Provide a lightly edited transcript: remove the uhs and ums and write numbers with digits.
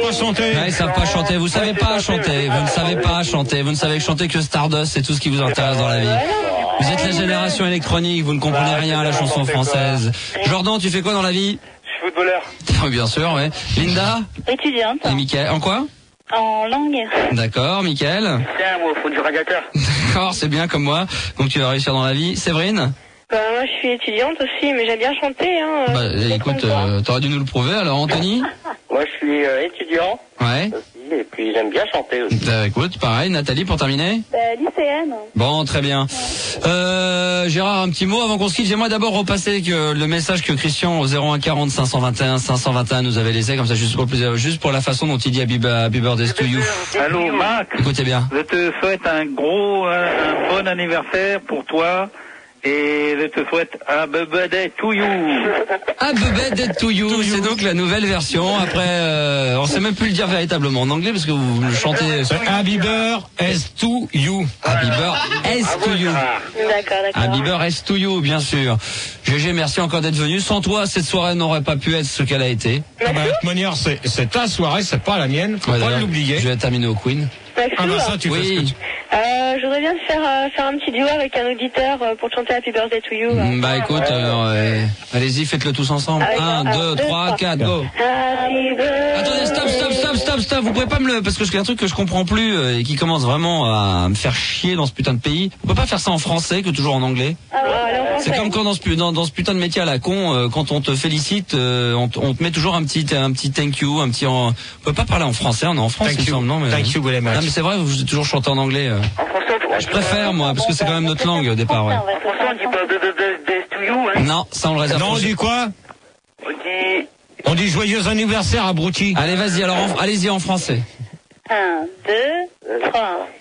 pas chanter. Ouais, ils savent pas chanter. Vous savez pas chanter. Vous ne savez pas chanter. Vous ne savez chanter que Stardust. C'est tout ce qui vous intéresse dans la vie. Vous êtes la génération électronique. Vous ne comprenez rien à la chanson française. Jordan, tu fais quoi dans la vie? Je suis footballeur. Bien sûr, ouais. Linda? Étudiante. Et Mickaël? En quoi? En langue. D'accord, Mickaël? Tiens, moi, faut du radiateur. D'accord, c'est bien comme moi. Donc tu vas réussir dans la vie. Séverine? Moi, je suis étudiante aussi, mais j'aime bien chanter. Écoute, t'aurais dû nous le prouver. Alors, Anthony? Moi, je suis étudiant. Ouais. Aussi, et puis j'aime bien chanter aussi. Écoute, pareil. Nathalie, pour terminer? Lycéenne. Bon, très bien. Gérard, un petit mot avant qu'on se quitte. J'aimerais d'abord repasser le message que Christian au 01 40 521 521 nous avait laissé, comme ça, juste pour la façon dont il dit Happy Birthday to you. Allô, Marc. Écoutez bien. Je te souhaite un bon anniversaire pour toi. Et je te souhaite un birthday to you. Happy birthday to you. C'est donc la nouvelle version. Après, on sait même plus le dire véritablement en anglais parce que vous le chantez. Happy birthday to you. Happy birthday to you. D'accord. Happy birthday to you, bien sûr. GG, merci encore d'être venu. Sans toi, cette soirée n'aurait pas pu être ce qu'elle a été. De toute manière, c'est ta soirée, c'est pas la mienne. Faut pas l'oublier. Je vais terminer au Queen. Ça, tu fais ce que tu... Je voudrais bien faire un petit duo avec un auditeur pour chanter Happy Birthday to you. Écoute, allez-y, faites-le tous ensemble. 1, 2, 3, 4, go. Attendez, stop. Vous pouvez pas parce que c'est un truc que je comprends plus et qui commence vraiment à me faire chier dans ce putain de pays. On peut pas faire ça en français que toujours en anglais. C'est comme quand dans ce putain de métier à la con, quand on te félicite, on te met toujours un petit thank you, on peut pas parler en français, on est en France, il me semble, non, mais. Thank you very much. Non, mais c'est vrai, vous êtes toujours chanté en anglais. Je préfère, moi, parce que c'est quand même notre langue au départ, ouais. On dit pas birthday to you, hein. Non, ça on le réserve. Non, on dit quoi? On dit joyeux anniversaire, abruti. Allez, vas-y, alors, allez-y en français. 1, 2, 3.